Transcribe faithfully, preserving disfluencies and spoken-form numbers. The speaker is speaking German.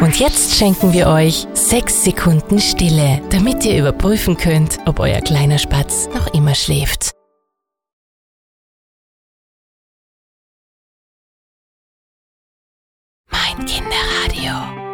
Und jetzt schenken wir euch sechs Sekunden Stille, damit ihr überprüfen könnt, ob euer kleiner Spatz noch immer schläft. Mein Kinderradio.